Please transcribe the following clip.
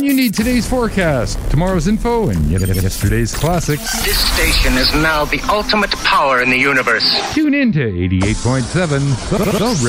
you need today's forecast, tomorrow's info, and yesterday's classics. This station is now the ultimate power in the universe. Tune in to 88.7 The